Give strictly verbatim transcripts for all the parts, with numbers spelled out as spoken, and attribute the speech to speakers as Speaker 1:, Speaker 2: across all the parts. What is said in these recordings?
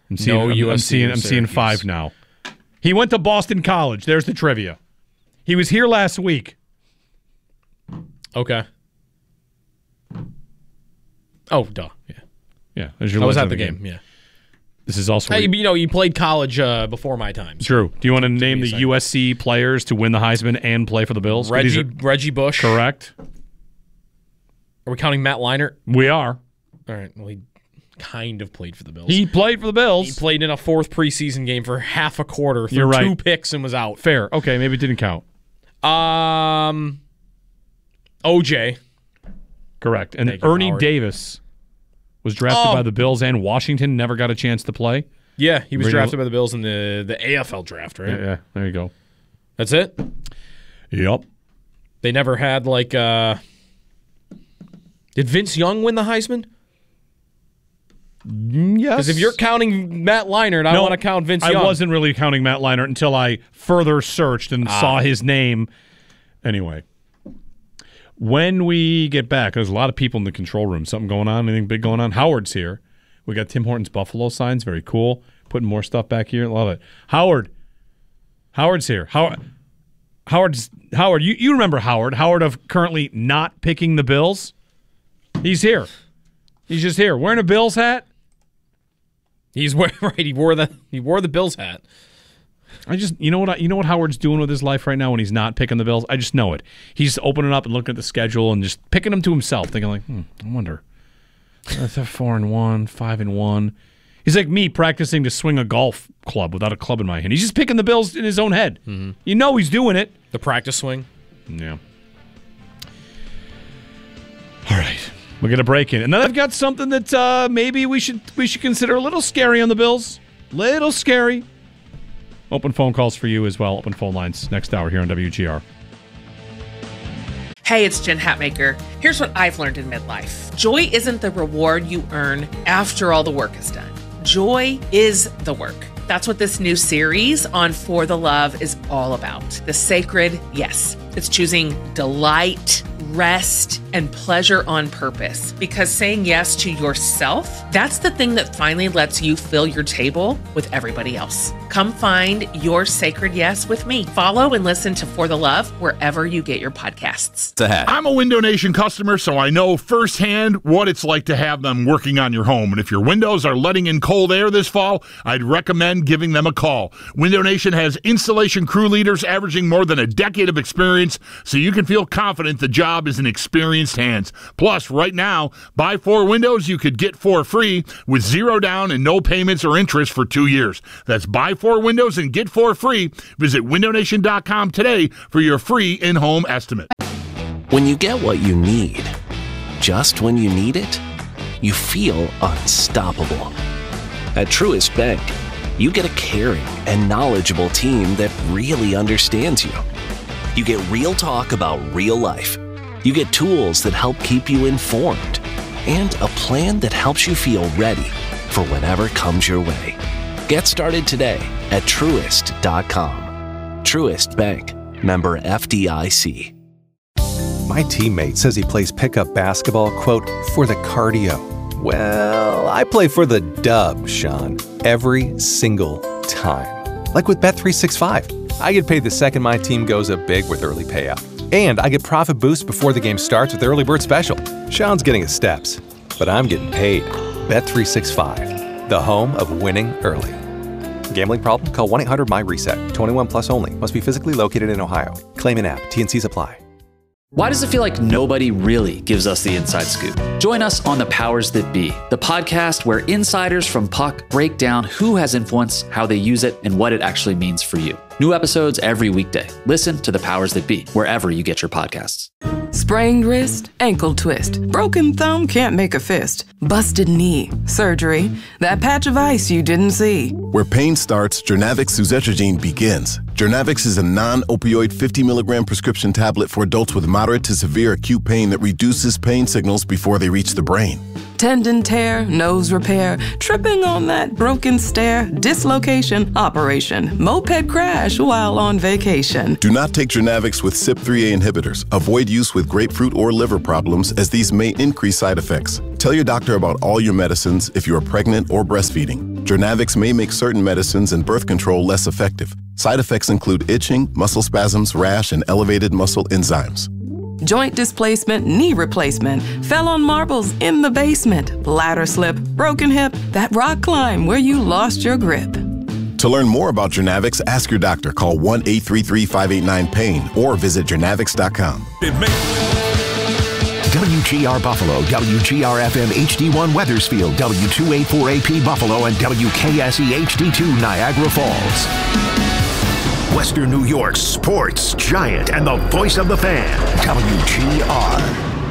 Speaker 1: I'm seeing,
Speaker 2: no
Speaker 1: I'm,
Speaker 2: U S C
Speaker 1: I'm seeing, I'm seeing
Speaker 2: Syracuse.
Speaker 1: five now. He went to Boston College. There's the trivia. He was here last week.
Speaker 2: Okay. Oh, duh. Yeah.
Speaker 1: Yeah. There's your
Speaker 2: I was
Speaker 1: list
Speaker 2: at
Speaker 1: of
Speaker 2: the game. game. Yeah.
Speaker 1: This is also...
Speaker 2: Hey, you know, you played college uh, before my time. So.
Speaker 1: True. Do you want to name the
Speaker 2: second.
Speaker 1: U S C players to win the Heisman and play for the Bills?
Speaker 2: Reggie,
Speaker 1: Are,
Speaker 2: Reggie Bush.
Speaker 1: correct.
Speaker 2: Are we counting Matt Leinart?
Speaker 1: We are.
Speaker 2: All right. Well, he kind of played for the Bills.
Speaker 1: He played for the Bills.
Speaker 2: He played in a fourth preseason game for half a quarter, threw
Speaker 1: You're right.
Speaker 2: two picks, and was out.
Speaker 1: Fair. Okay, maybe it didn't count.
Speaker 2: Um, O J.
Speaker 1: Correct. And
Speaker 2: Thank you,
Speaker 1: Ernie
Speaker 2: Howard.
Speaker 1: Davis was drafted
Speaker 2: Oh.
Speaker 1: by the Bills, and Washington never got a chance to play.
Speaker 2: Yeah, he was
Speaker 1: Radio-
Speaker 2: drafted by the Bills in the, the A F L draft, right?
Speaker 1: Yeah, yeah, there you go.
Speaker 2: That's it?
Speaker 1: Yep.
Speaker 2: They never had, like, uh... Did Vince Young win the Heisman?
Speaker 1: Yes.
Speaker 2: Because if you're counting Matt Leinart, I
Speaker 1: No,
Speaker 2: want to count Vince
Speaker 1: I
Speaker 2: Young.
Speaker 1: wasn't really counting Matt Leinart until I further searched and
Speaker 2: Ah.
Speaker 1: saw his name. Anyway, when we get back, there's a lot of people in the control room. Something going on? Anything big going on? Howard's here. We got Tim Hortons Buffalo signs. Very cool. Putting more stuff back here. Love it. Howard. Howard's here. Howard. Howard's Howard. You you remember Howard? Howard of currently not picking the Bills. He's here. He's just here wearing a Bills hat.
Speaker 2: He's wearing, right, he wore the he wore the Bills hat.
Speaker 1: I just, you know what, I, you know what Howard's doing with his life right now when he's not picking the Bills. I just know it. He's opening up and looking at the schedule and just picking them to himself, thinking like, hmm, I wonder. That's a four and one, five and one. He's like me practicing to swing a golf club without a club in my hand. He's just picking the Bills in his own head. Mm-hmm. You know he's doing it.
Speaker 2: The practice swing.
Speaker 1: Yeah. All right. We're gonna break in, and then I've got something that uh, maybe we should we should consider a little scary on the Bills. Little scary. Open phone calls for you as well. Open phone lines next hour here on W G R.
Speaker 3: Hey, it's Jen Hatmaker. Here's what I've learned in midlife. Joy isn't the reward you earn after all the work is done. Joy is the work. That's what this new series on For the Love is all about. The sacred yes. It's choosing delight, rest, and pleasure on purpose. Because saying yes to yourself, that's the thing that finally lets you fill your table with everybody else. Come find your sacred yes with me. Follow and listen to For the Love wherever you get your podcasts.
Speaker 4: I'm a Window Nation customer, so I know firsthand what it's like to have them working on your home. And if your windows are letting in cold air this fall, I'd recommend giving them a call. Window Nation has installation crew leaders averaging more than a decade of experience, so you can feel confident the job is in experienced hands. Plus, right now, buy four windows, you could get four free with zero down and no payments or interest for two years. That's buy four windows and get four free. Visit window nation dot com today for your free in-home estimate.
Speaker 5: When you get what you need, just when you need it, you feel unstoppable. At Truist Bank, you get a caring and knowledgeable team that really understands you. You get real talk about real life. You get tools that help keep you informed and a plan that helps you feel ready for whatever comes your way. Get started today at truist dot com. Truist Bank, member F D I C.
Speaker 6: My teammate says he plays pickup basketball, quote, for the cardio. Well, I play for the dub, Sean, every single time. Like with Bet three sixty-five. I get paid the second my team goes up big with early payout. And I get profit boost before the game starts with Early Bird Special. Sean's getting his steps, but I'm getting paid. Bet three sixty-five, the home of winning early. Gambling problem? Call one eight hundred my reset. twenty-one plus only. Must be physically located in Ohio. Claim in app. T and Cs apply.
Speaker 7: Why does it feel like nobody really gives us the inside scoop? Join us on The Powers That Be, the podcast where insiders from Puck break down who has influence, how they use it, and what it actually means for you. New episodes every weekday. Listen to The Powers That Be, wherever you get your podcasts.
Speaker 8: Sprained wrist, ankle twist, broken thumb can't make a fist, busted knee, surgery, that patch of ice you didn't see.
Speaker 9: Where pain starts, Journavx suzetrigine begins. Journavx is a non-opioid fifty milligram prescription tablet for adults with moderate to severe acute pain that reduces pain signals before they reach the brain.
Speaker 8: Tendon tear, nose repair, tripping on that broken stair, dislocation, operation, moped crash while on vacation.
Speaker 9: Do not take Journavx with C Y P three A inhibitors. Avoid use with grapefruit or liver problems, as these may increase side effects. Tell your doctor about all your medicines if you are pregnant or breastfeeding. Jernavix may make certain medicines and birth control less effective. Side effects include itching, muscle spasms, rash, and elevated muscle enzymes.
Speaker 8: Joint displacement, knee replacement, fell on marbles in the basement, ladder slip, broken hip, that rock climb where you lost your grip.
Speaker 9: To learn more about Jernavix, ask your doctor. Call one eight three three, five eight nine, pain or visit jernavix dot com.
Speaker 10: W G R Buffalo, W G R F M H D one Weathersfield, W two eighty-four A P Buffalo, and W K S E H D two Niagara Falls. Western New York's sports giant and the voice of the fan, W G R.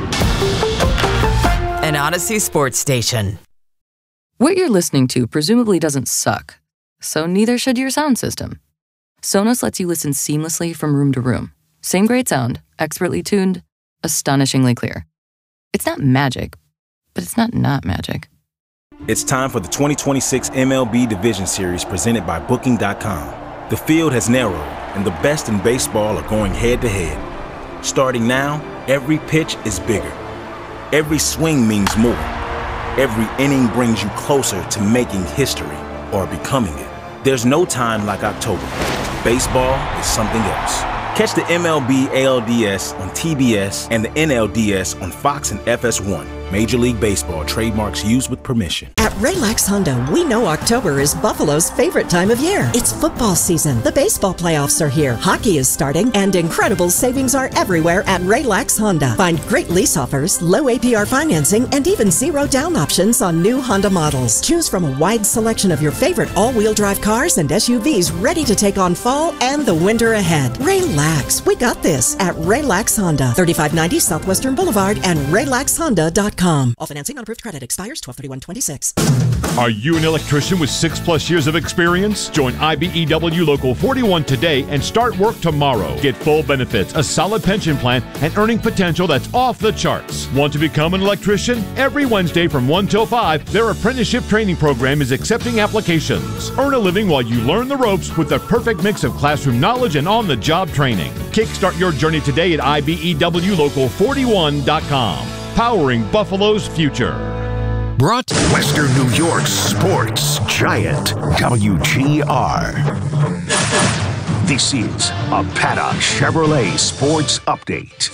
Speaker 11: An Odyssey sports station.
Speaker 12: What you're listening to presumably doesn't suck, so neither should your sound system. Sonos lets you listen seamlessly from room to room. Same great sound, expertly tuned, astonishingly clear. It's not magic, but it's not not magic.
Speaker 13: It's time for the twenty twenty-six M L B Division Series presented by Booking dot com. The field has narrowed, and the best in baseball are going head-to-head. Starting now, every pitch is bigger. Every swing means more. Every inning brings you closer to making history or becoming it. There's no time like October. Baseball is something else. Catch the M L B A L D S on T B S and the N L D S on Fox and F S one. Major League Baseball trademarks used with permission.
Speaker 14: At Raylax Honda, we know October is Buffalo's favorite time of year. It's football season. The baseball playoffs are here. Hockey is starting, and incredible savings are everywhere at Raylax Honda. Find great lease offers, low A P R financing, and even zero down options on new Honda models. Choose from a wide selection of your favorite all-wheel drive cars and S U Vs ready to take on fall and the winter ahead. Relax, we got this at Raylax Honda, thirty-five ninety Southwestern Boulevard and raylax honda dot com. All financing on approved credit expires twelve thirty-one twenty-six.
Speaker 15: Are you an electrician with six plus years of experience? Join I B E W Local forty-one today and start work tomorrow. Get full benefits, a solid pension plan, and earning potential that's off the charts. Want to become an electrician? Every Wednesday from one till five, their apprenticeship training program is accepting applications. Earn a living while you learn the ropes with the perfect mix of classroom knowledge and on-the-job training. Kickstart your journey today at I B E W local forty-one dot com. Powering Buffalo's future.
Speaker 10: Brought to Western New York's sports giant, W G R. This is a Paddock Chevrolet Sports Update.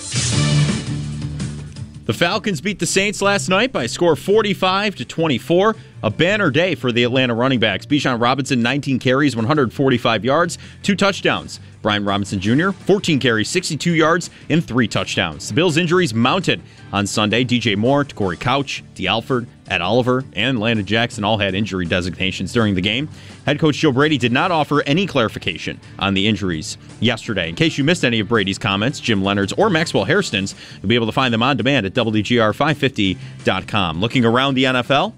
Speaker 16: The Falcons beat the Saints last night by a score of forty-five to twenty-four. A banner day for the Atlanta running backs. Bijan Robinson, nineteen carries, one hundred forty-five yards, two touchdowns. Brian Robinson Junior, fourteen carries, sixty-two yards, and three touchdowns. The Bills' injuries mounted on Sunday. D J Moore, Corey Couch, D. Alford, Ed Oliver, and Landon Jackson all had injury designations during the game. Head coach Joe Brady did not offer any clarification on the injuries yesterday. In case you missed any of Brady's comments, Jim Leonard's, or Maxwell Hairston's, you'll be able to find them on demand at W G R five fifty dot com. Looking around the N F L,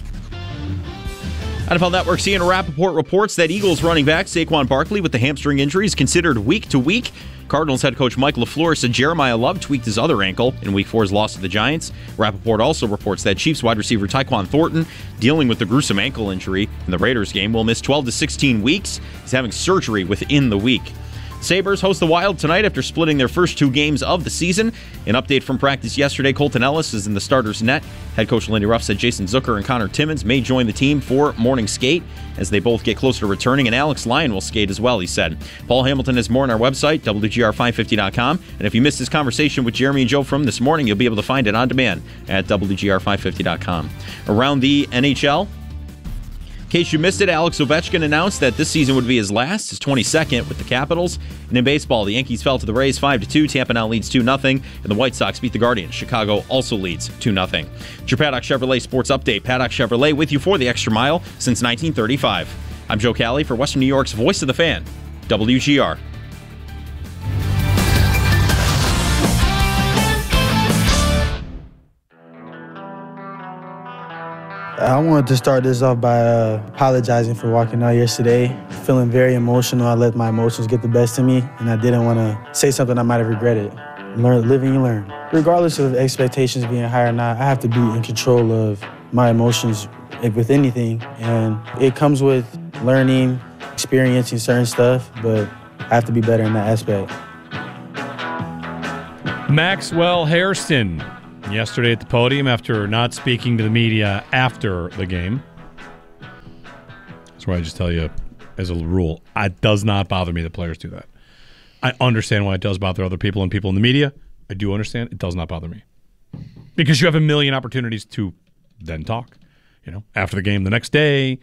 Speaker 16: N F L Network's Ian Rappaport reports that Eagles running back Saquon Barkley with the hamstring injury is considered week to week. Cardinals head coach Mike LaFleur said Jeremiah Love tweaked his other ankle in Week four's loss to the Giants. Rappaport also reports that Chiefs wide receiver Tyquan Thornton, dealing with the gruesome ankle injury in the Raiders game, will miss twelve to sixteen weeks. He's having surgery within the week. Sabres host the Wild tonight after splitting their first two games of the season. An update from practice yesterday, Colton Ellis is in the starter's net. Head coach Lindy Ruff said Jason Zucker and Connor Timmons may join the team for morning skate as they both get closer to returning, and Alex Lyon will skate as well, he said. Paul Hamilton has more on our website, W G R five fifty dot com, and if you missed this conversation with Jeremy and Joe from this morning, you'll be able to find it on demand at W G R five fifty dot com. Around the N H L, in case you missed it, Alex Ovechkin announced that this season would be his last, his twenty-second with the Capitals. And in baseball, the Yankees fell to the Rays five to two. Tampa now leads two nothing. And the White Sox beat the Guardians. Chicago also leads two nothing. It's your Paddock Chevrolet Sports Update. Paddock Chevrolet with you for the extra mile since nineteen thirty-five. I'm Joe Cali for Western New York's Voice of the Fan, W G R.
Speaker 17: I wanted to start this off by uh, apologizing for walking out yesterday. Feeling very emotional. I let my emotions get the best of me, and I didn't want to say something I might have regretted. Learn, live and you learn. Regardless of expectations being high or not, I have to be in control of my emotions with anything, and it comes with learning, experiencing certain stuff, but I have to be better in that aspect.
Speaker 1: Maxwell Hairston yesterday at the podium after not speaking to the media after the game. That's why I just tell you, as a rule, it does not bother me that players do that. I understand why it does bother other people and people in the media. I do understand. It does not bother me. Because you have a million opportunities to then talk. You know, after the game the next day,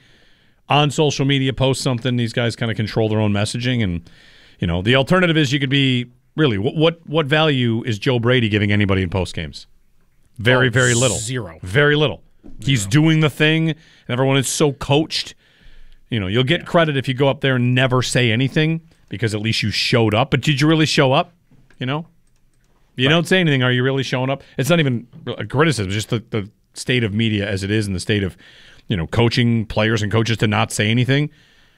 Speaker 1: on social media, post something. These guys kind of control their own messaging. And, you know, the alternative is you could be, really, what what, what value is Joe Brady giving anybody in post games? Very,
Speaker 2: oh,
Speaker 1: very little.
Speaker 2: Zero.
Speaker 1: Very little. He's
Speaker 2: Zero.
Speaker 1: doing the thing, and everyone is so coached. You know, you'll get credit if you go up there and never say anything because at least you showed up. But did you really show up? You know? You right. don't say anything. Are you really showing up? It's not even a criticism. It's just the, the state of media as it is and the state of, you know, coaching players and coaches to not say anything.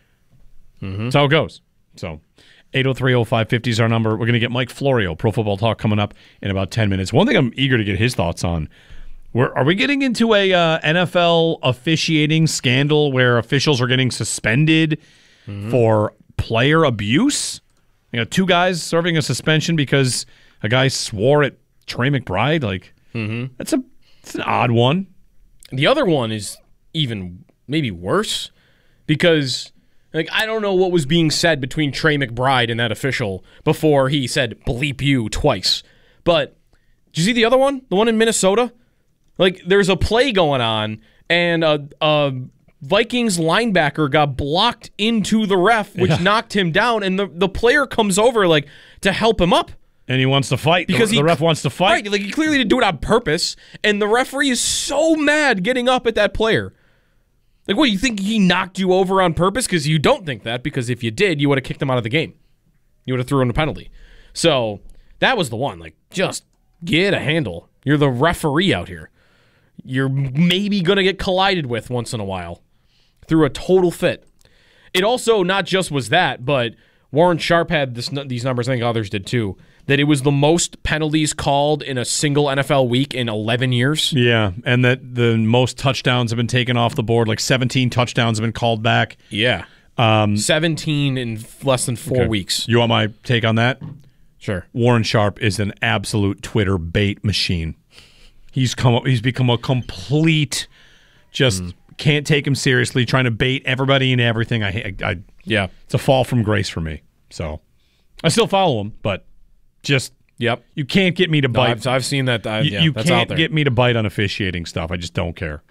Speaker 1: Mm-hmm. That's how it goes. So eight oh three oh five fifty is our number. We're going to get Mike Florio, Pro Football Talk, coming up in about ten minutes. One thing I'm eager to get his thoughts on, where, are we getting into a uh, N F L officiating scandal where officials are getting suspended mm-hmm. for player abuse? You know, two guys serving a suspension because a guy swore at Trey McBride. Like, mm-hmm. that's a it's an odd one.
Speaker 2: The other one is even maybe worse because, like, I don't know what was being said between Trey McBride and that official before he said bleep you twice. But did you see the other one? The one in Minnesota? Like, there's a play going on, and a, a Vikings linebacker got blocked into the ref, which yeah. knocked him down, and the, the player comes over, like, to help him up.
Speaker 1: And he wants to fight. Because the, the ref wants to fight.
Speaker 2: Right, like, he clearly didn't do it on purpose, and the referee is so mad getting up at that player. Like, what, you think he knocked you over on purpose? Because you don't think that, because if you did, you would have kicked him out of the game. You would have thrown a penalty. So, that was the one. Like, just get a handle. You're the referee out here. You're maybe going to get collided with once in a while through a total fit. It also not just was that, but Warren Sharp had this, these numbers, I think others did too, that it was the most penalties called in a single N F L week in eleven years.
Speaker 1: Yeah, and that the most touchdowns have been taken off the board, like seventeen touchdowns have been called back.
Speaker 2: Yeah.
Speaker 1: Um,
Speaker 2: seventeen in less than four
Speaker 1: okay.
Speaker 2: weeks.
Speaker 1: You want my take on that?
Speaker 2: Sure.
Speaker 1: Warren Sharp is an absolute Twitter bait machine. He's come. He's become a complete, just mm. can't take him seriously, trying to bait everybody and everything. I, I, I,
Speaker 2: yeah,
Speaker 1: it's a fall from grace for me. So, I still follow him, but just
Speaker 2: yep,
Speaker 1: you can't get me to bite.
Speaker 2: No, I've, I've seen that. Uh,
Speaker 1: you
Speaker 2: yeah,
Speaker 1: you
Speaker 2: that's
Speaker 1: can't
Speaker 2: out there.
Speaker 1: get me to bite on officiating stuff. I just don't care.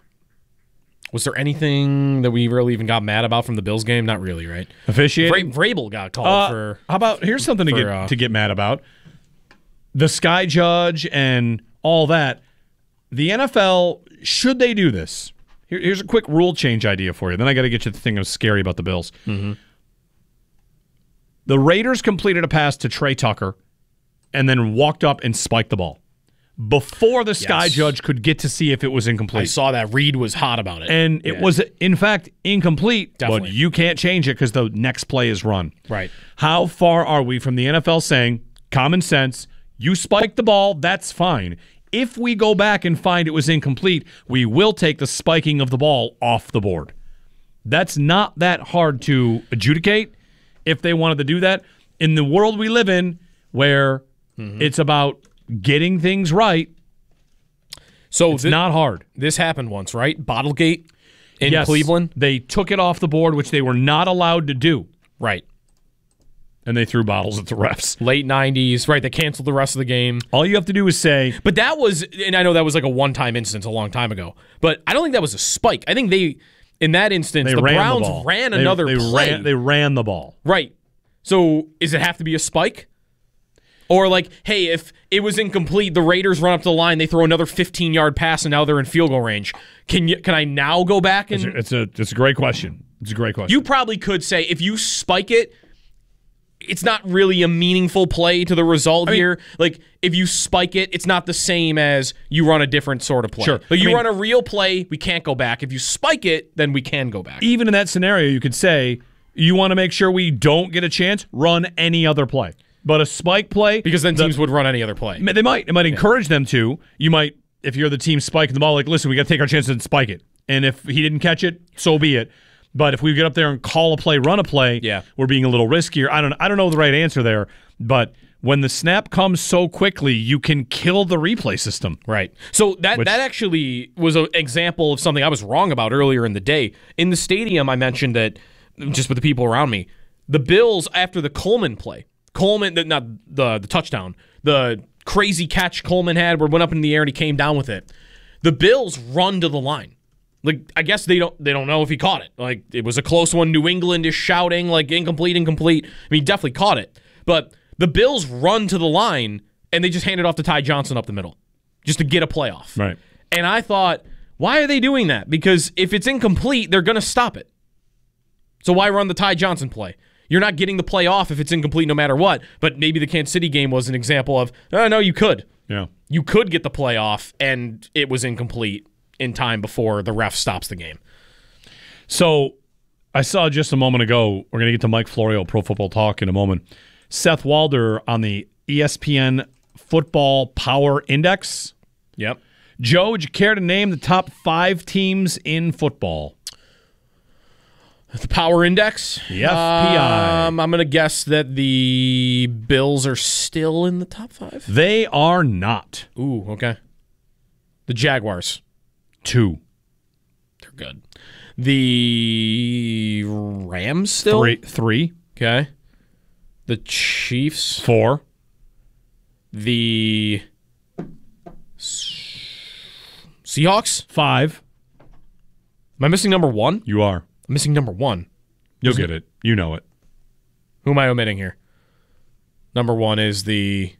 Speaker 2: Was there anything that we really even got mad about from the Bills game? Not really, right?
Speaker 1: Officiating.
Speaker 2: Vra- Vrabel got called
Speaker 1: uh,
Speaker 2: for.
Speaker 1: How about here's something
Speaker 2: for,
Speaker 1: to get
Speaker 2: uh,
Speaker 1: to get mad about? The Sky Judge and all that. The N F L, should they do this? Here, here's a quick rule change idea for you. Then I got to get you the thing that was scary about the Bills.
Speaker 2: Mm-hmm.
Speaker 1: The Raiders completed a pass to Trey Tucker and then walked up and spiked the ball before the Sky
Speaker 2: Yes.
Speaker 1: Judge could get to see if it was incomplete.
Speaker 2: I saw that. Reed was hot about it.
Speaker 1: And it
Speaker 2: Yeah.
Speaker 1: was, in fact, incomplete,
Speaker 2: Definitely.
Speaker 1: but you can't change it because the next play is run.
Speaker 2: Right.
Speaker 1: How far are we from the N F L saying, common sense, you spiked the ball, that's fine. If we go back and find it was incomplete, we will take the spiking of the ball off the board. That's not that hard to adjudicate if they wanted to do that. In the world we live in, where mm-hmm. it's about getting things right,
Speaker 2: so
Speaker 1: it's
Speaker 2: th-
Speaker 1: not hard.
Speaker 2: This happened once, right? Bottlegate in
Speaker 1: yes,
Speaker 2: Cleveland.
Speaker 1: They took it off the board, which they were not allowed to do.
Speaker 2: Right.
Speaker 1: And they threw bottles at the refs.
Speaker 2: Late nineties. Right, they canceled the rest of the game.
Speaker 1: All you have to do is say...
Speaker 2: But that was, and I know that was like a one-time instance a long time ago, but I don't think that was a spike. I think they, in that instance,
Speaker 1: they
Speaker 2: the
Speaker 1: ran
Speaker 2: Browns
Speaker 1: the ball.
Speaker 2: ran
Speaker 1: they,
Speaker 2: another
Speaker 1: they
Speaker 2: play.
Speaker 1: Ran, they ran the ball.
Speaker 2: Right. So, does it have to be a spike? Or like, hey, if it was incomplete, the Raiders run up the line, they throw another fifteen-yard pass, and now they're in field goal range. Can you? Can I now go back and...
Speaker 1: It's a, it's a, it's a great question. It's a great question.
Speaker 2: You probably could say, if you spike it, it's not really a meaningful play to the result I mean, here. Like, if you spike it, it's not the same as you run a different sort of play.
Speaker 1: Sure.
Speaker 2: Like, you
Speaker 1: I mean,
Speaker 2: run a real play, we can't go back. If you spike it, then we can go back.
Speaker 1: Even in that scenario, you could say, you want to make sure we don't get a chance, run any other play. But a spike play...
Speaker 2: Because then
Speaker 1: the,
Speaker 2: teams would run any other play.
Speaker 1: They might. It might encourage yeah. them to. You might, if you're the team spiking the ball, like, listen, we got to take our chances and spike it. And if he didn't catch it, so be it. But if we get up there and call a play, run a play,
Speaker 2: yeah.
Speaker 1: we're being a little riskier. I don't I don't know the right answer there, but when the snap comes so quickly, you can kill the replay system.
Speaker 2: Right. So that
Speaker 1: Which,
Speaker 2: that actually was an example of something I was wrong about earlier in the day. In the stadium, I mentioned that, just with the people around me, the Bills, after the Coleman play, Coleman, not the, the touchdown, the crazy catch Coleman had where it went up in the air and he came down with it, the Bills run to the line. Like, I guess they don't they don't know if he caught it. Like, it was a close one. New England is shouting, like, incomplete, incomplete. I mean, he definitely caught it. But the Bills run to the line, and they just hand it off to Ty Johnson up the middle just to get a playoff.
Speaker 1: Right.
Speaker 2: And I thought, why are they doing that? Because if it's incomplete, they're going to stop it. So why run the Ty Johnson play? You're not getting the play off if it's incomplete no matter what. But maybe the Kansas City game was an example of, oh, no, you could.
Speaker 1: Yeah.
Speaker 2: You could get the play off, and it was incomplete in time before the ref stops the game.
Speaker 1: So I saw just a moment ago, we're going to get to Mike Florio, Pro Football Talk, in a moment. Seth Walder on the E S P N Football Power Index.
Speaker 2: Yep.
Speaker 1: Joe, would you care to name the top five teams in football?
Speaker 2: The Power Index?
Speaker 1: The F P I.
Speaker 2: Um, I'm going to guess that the Bills are still in the top five.
Speaker 1: They are not.
Speaker 2: Ooh, okay. The Jaguars.
Speaker 1: Two.
Speaker 2: They're good. The Rams still?
Speaker 1: Three. Three.
Speaker 2: Okay. The Chiefs.
Speaker 1: Four.
Speaker 2: The Seahawks.
Speaker 1: Five.
Speaker 2: Am I missing number one?
Speaker 1: You are.
Speaker 2: I'm missing number one.
Speaker 1: You'll get it. You know it.
Speaker 2: Who am I omitting here? Number one is the...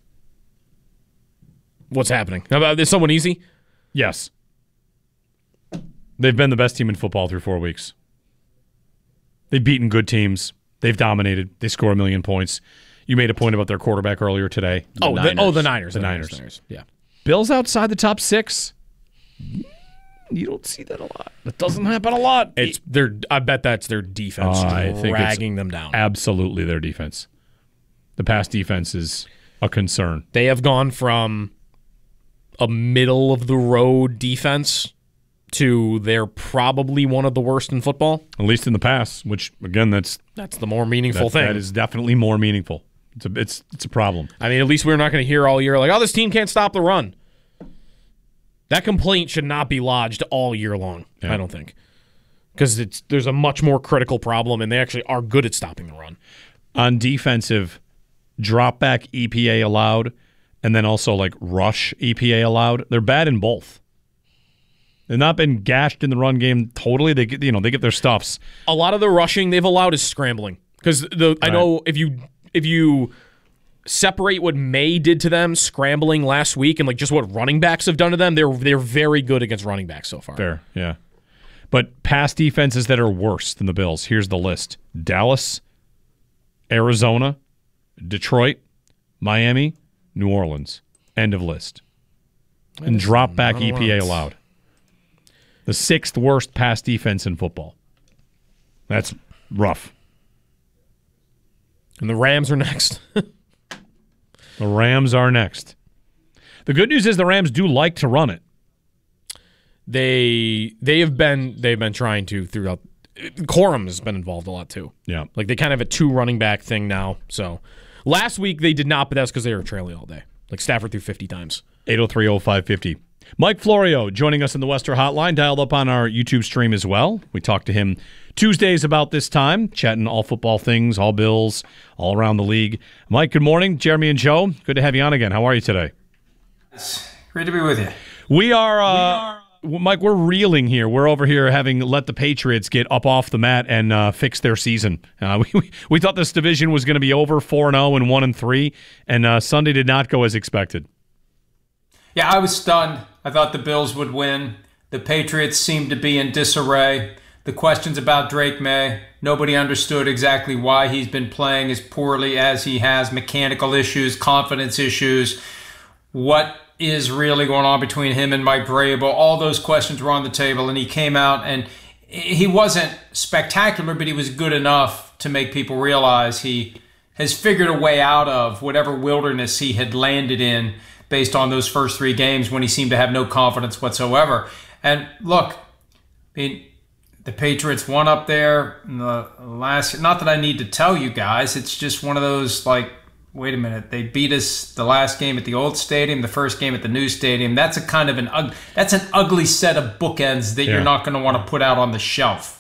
Speaker 2: What's happening? Is someone easy?
Speaker 1: Yes. They've been the best team in football through four weeks. They've beaten good teams. They've dominated. They score a million points. You made a point about their quarterback earlier today.
Speaker 2: The oh, the, oh, the Niners.
Speaker 1: The,
Speaker 2: the
Speaker 1: Niners.
Speaker 2: Niners. Niners. Yeah.
Speaker 1: Bills outside the top six. You don't see that a lot. That doesn't happen a lot.
Speaker 2: It's their. I bet that's their defense
Speaker 1: uh, I think
Speaker 2: dragging
Speaker 1: it's
Speaker 2: them down.
Speaker 1: Absolutely their defense. The pass defense is a concern.
Speaker 2: They have gone from a middle-of-the-road defense to they're probably one of the worst in football.
Speaker 1: At least in the pass, which, again, that's...
Speaker 2: That's the more meaningful
Speaker 1: that,
Speaker 2: thing.
Speaker 1: That is definitely more meaningful. It's a, it's, it's a problem.
Speaker 2: I mean, at least we're not going to hear all year, like, oh, this team can't stop the run. That complaint should not be lodged all year long, yeah. I don't think. Because it's there's a much more critical problem, and they actually are good at stopping the run.
Speaker 1: On defensive, drop back E P A allowed, and then also like rush E P A allowed. They're bad in both. They've not been gashed in the run game totally. They get you know they get their stuffs.
Speaker 2: A lot of the rushing they've allowed is scrambling because the right. I know if you if you separate what May did to them scrambling last week and like just what running backs have done to them, they're they're very good against running backs so far.
Speaker 1: Fair, yeah. But pass defenses that are worse than the Bills. Here's the list: Dallas, Arizona, Detroit, Miami, New Orleans. End of list. That and drop back E P A allowed. The sixth worst pass defense in football. That's rough.
Speaker 2: And the Rams are next.
Speaker 1: The Rams are next. The good news is the Rams do like to run it.
Speaker 2: They they have been they've been trying to throughout. Corum has been involved a lot too.
Speaker 1: Yeah,
Speaker 2: like they kind of have a two running back thing now. So last week they did not, but that's because they were trailing all day. Like Stafford threw fifty times.
Speaker 1: eight oh three oh five fifty. Mike Florio joining us in the Wester Hotline, dialed up on our YouTube stream as well. We talk to him Tuesdays about this time, chatting all football things, all Bills, all around the league. Mike, good morning. Jeremy and Joe, good to have you on again. How are you today?
Speaker 18: It's great to be with you.
Speaker 1: We are, uh, we are Mike, we're reeling here. We're over here having let the Patriots get up off the mat and uh, fix their season. Uh, we, we we thought this division was going to be over four and oh and one and three, and uh, Sunday did not go as expected.
Speaker 18: Yeah, I was stunned. I thought the Bills would win. The Patriots seemed to be in disarray. The questions about Drake May, nobody understood exactly why he's been playing as poorly as he has. Mechanical issues, confidence issues. What is really going on between him and Mike Vrabel? All those questions were on the table, and he came out, and he wasn't spectacular, but he was good enough to make people realize he has figured a way out of whatever wilderness he had landed in based on those first three games when he seemed to have no confidence whatsoever. And look, I mean, the Patriots won up there in the last. Not that I need to tell you guys. It's just one of those like wait a minute, they beat us the last game at the old stadium, the first game at the new stadium. That's a kind of an ug- that's an ugly set of bookends that
Speaker 1: Yeah.
Speaker 18: you're not going to want to put out on the shelf.